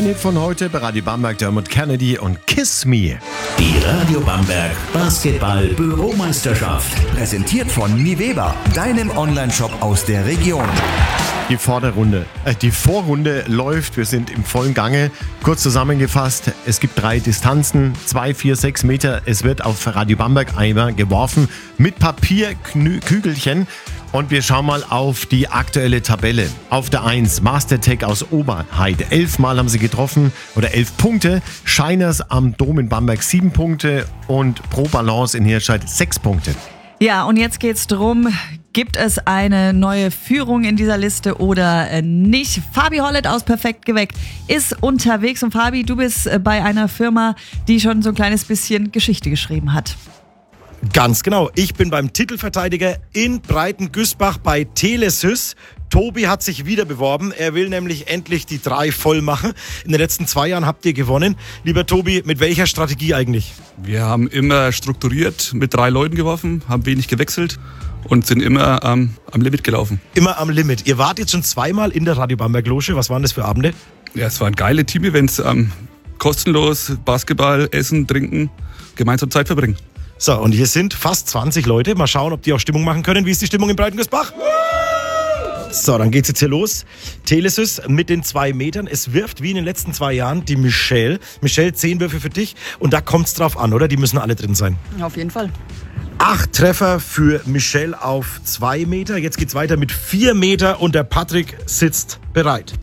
Mein Hit von heute bei Radio Bamberg, Dermot Kennedy und Kiss Me. Die Radio Bamberg Basketball-Büromeisterschaft. Präsentiert von Miweber, deinem Onlineshop aus der Region. Die Vorrunde läuft, wir sind im vollen Gange. Kurz zusammengefasst, es gibt 3 Distanzen, 2, 4, 6 Meter. Es wird auf Radio Bamberg Eimer geworfen mit Papierkügelchen. Und wir schauen mal auf die aktuelle Tabelle. Auf der 1, Mastertech aus Oberheide. 11 Mal haben sie getroffen oder 11 Punkte. Scheiners am Dom in Bamberg 7 Punkte und Pro Balance in Hirscheid 6 Punkte. Ja, und jetzt geht's drum, gibt es eine neue Führung in dieser Liste oder nicht? Fabi Hollett aus Perfekt geweckt ist unterwegs. Und Fabi, du bist bei einer Firma, die schon so ein kleines bisschen Geschichte geschrieben hat. Ganz genau. Ich bin beim Titelverteidiger in Breitengüßbach bei Telesys. Tobi hat sich wieder beworben. Er will nämlich endlich die 3 voll machen. In den letzten 2 Jahren habt ihr gewonnen. Lieber Tobi, mit welcher Strategie eigentlich? Wir haben immer strukturiert mit 3 Leuten geworfen, haben wenig gewechselt und sind immer am Limit gelaufen. Immer am Limit. Ihr wart jetzt schon 2-mal in der Radio Bamberg Loge. Was waren das für Abende? Ja, es waren geile Team-Events. Kostenlos Basketball, Essen, Trinken, gemeinsam Zeit verbringen. So, und hier sind fast 20 Leute. Mal schauen, ob die auch Stimmung machen können. Wie ist die Stimmung in Breitengüßbach? So, dann geht's jetzt hier los. Telesys mit den 2 Metern. Es wirft wie in den letzten 2 Jahren die Michelle. Michelle, 10 Würfe für dich. Und da kommt's drauf an, oder? Die müssen alle drin sein. Auf jeden Fall. 8 Treffer für Michelle auf 2 Meter. Jetzt geht's weiter mit 4 Meter und der Patrick sitzt bereit.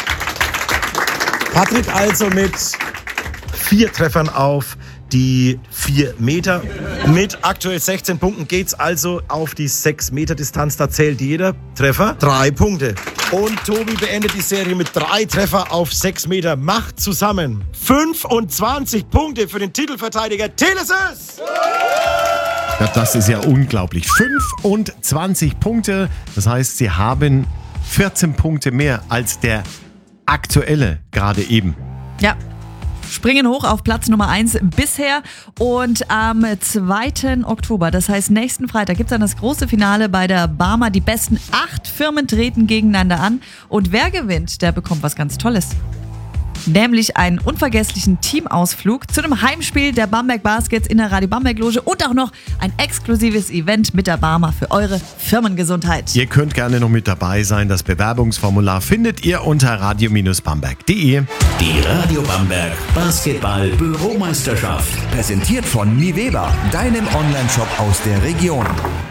Patrick also mit 4 Treffern auf die 4 Meter. Mit aktuell 16 Punkten geht's also auf die 6 Meter Distanz. Da zählt jeder Treffer 3 Punkte. Und Tobi beendet die Serie mit 3 Treffer auf 6 Meter. Macht zusammen 25 Punkte für den Titelverteidiger Telesys. Ja, das ist ja unglaublich. 25 Punkte. Das heißt, sie haben 14 Punkte mehr als der aktuelle gerade eben. Ja. Springen hoch auf Platz Nummer 1 bisher und am 2. Oktober, das heißt nächsten Freitag, gibt es dann das große Finale bei der Barmer. Die besten 8 Firmen treten gegeneinander an und wer gewinnt, der bekommt was ganz Tolles. Nämlich einen unvergesslichen Teamausflug zu einem Heimspiel der Bamberg Baskets in der Radio Bamberg Loge und auch noch ein exklusives Event mit der Barmer für eure Firmengesundheit. Ihr könnt gerne noch mit dabei sein. Das Bewerbungsformular findet ihr unter radio-bamberg.de. Die Radio Bamberg Basketball-Büromeisterschaft. Präsentiert von Miweber, deinem Onlineshop aus der Region.